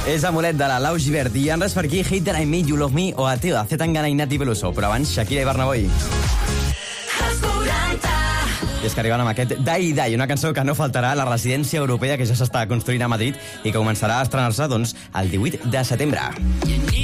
És Amulet de la Lau Givert. I en res per aquí, Hate That I Made You Love Me o Ateo de Zetangana i Nati Peluso. Però abans, Shakira i Bernaboi. I és que arriben amb aquest Dai Dai, una cançó que no faltarà a la residència europea que ja s'està construint a Madrid i que començarà a estrenar-se, doncs, el 18 de setembre.